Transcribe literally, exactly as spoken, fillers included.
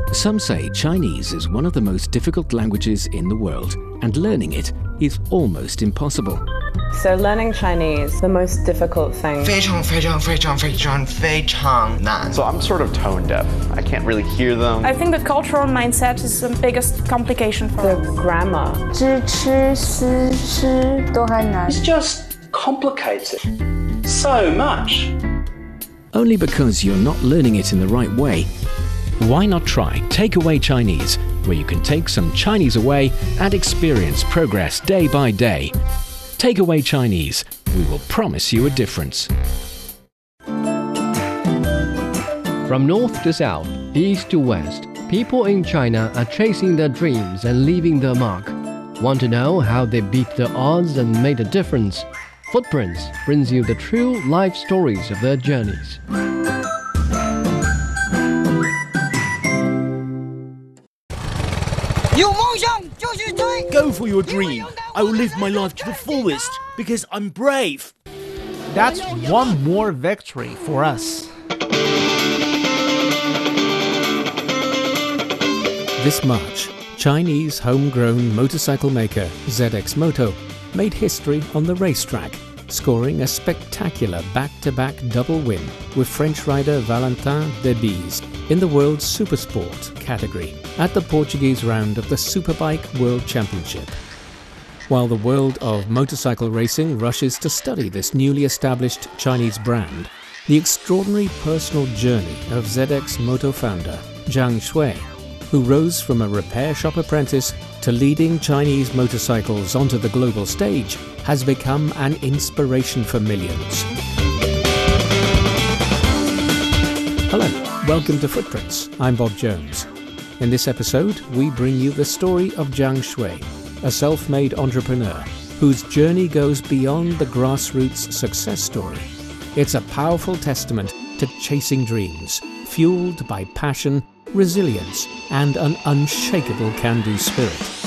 Some say Chinese is one of the most difficult languages in the world, and learning it is almost impossible. So learning Chinese, the most difficult thing. 非常非常非常非常非常难. So I'm sort of tone deaf. I can't really hear them. I think the cultural mindset is the biggest complication for The grammar. 知吃思吃都很难. It's just complicated so much. Only because you're not learning it in the right way. Why not try Takeaway Chinese, where you can take some Chinese away and experience progress day by day. Takeaway Chinese, we will promise you a difference. From north to south, east to west, people in China are chasing their dreams and leaving their mark. Want to know how they beat the odds and made a difference? Footprints brings you the true life stories of their journeys. Go for your dream. I will live my life to the fullest because I'm brave. That's one more victory for us. This March, Chinese homegrown motorcycle maker Z X Moto made history on the racetrack, scoring a spectacular back-to-back double win with French rider Valentin Debise in the World Supersport category at the Portuguese round of the Superbike World Championship. While the world of motorcycle racing rushes to study this newly established Chinese brand, the extraordinary personal journey of Z X Moto founder Zhang Shui, who rose from a repair shop apprentice to leading Chinese motorcycles onto the global stage, has become an inspiration for millions. Hello, welcome to Footprints. I'm Bob Jones. In this episode, we bring you the story of Zhang Shui, a self-made entrepreneur whose journey goes beyond the grassroots success story. It's a powerful testament to chasing dreams, fueled by passion, resilience, and an unshakable can-do spirit.